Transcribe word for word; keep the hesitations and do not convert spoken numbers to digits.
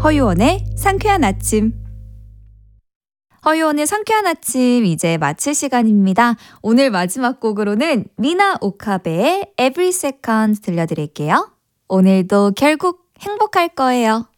허유원의 상쾌한 아침. 허유원의 상쾌한 아침 이제 마칠 시간입니다. 오늘 마지막 곡으로는 미나 오카베의 Every Second 들려드릴게요. 오늘도 결국 행복할 거예요.